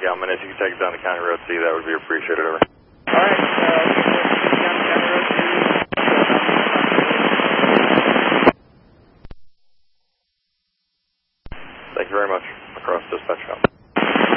Galman. If you could take it down to County Road C, that would be appreciated. Over. All right. Down to County Road C. Thank you very much. Across dispatch.